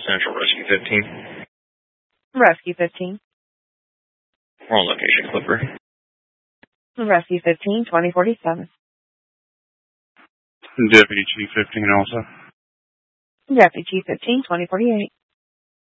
Central Rescue 15. Rescue 15. We're on location, Clipper. Rescue 15, 2047. Deputy Chief 15 also. Deputy Chief 15, 2048.